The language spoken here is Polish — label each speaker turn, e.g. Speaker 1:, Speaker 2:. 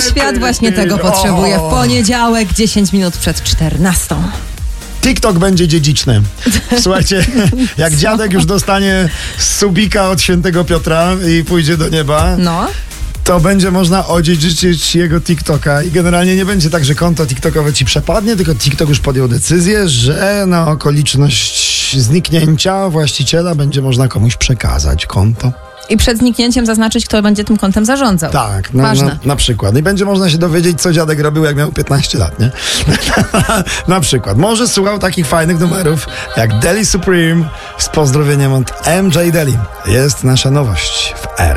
Speaker 1: Świat właśnie tego potrzebuje. W poniedziałek, 10 minut przed 14.
Speaker 2: TikTok będzie dziedziczny. Słuchajcie, jak dziadek już dostanie subika od świętego Piotra i pójdzie do nieba,
Speaker 1: No.
Speaker 2: to będzie można odziedziczyć jego TikToka i generalnie nie będzie tak, że konto TikTokowe ci przepadnie, tylko TikTok już podjął decyzję, że na okoliczność zniknięcia właściciela będzie można komuś przekazać konto.
Speaker 1: I przed zniknięciem zaznaczyć, kto będzie tym kontem zarządzał.
Speaker 2: Tak,
Speaker 1: Ważne.
Speaker 2: na przykład. I będzie można się dowiedzieć, co dziadek robił, jak miał 15 lat, nie? Na przykład. Może słuchał takich fajnych numerów, jak Deli Supreme z pozdrowieniem od MJ Deli. Jest nasza nowość w R.